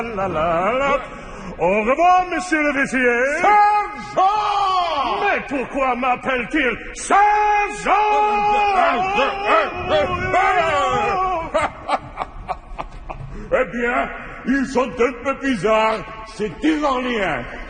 La la la. Au revoir, monsieur l'officier. Sergent! Mais pourquoi m'appelle-t-il Sergent? Eh bien, ils sont un peu bizarres, ces Tyranniens.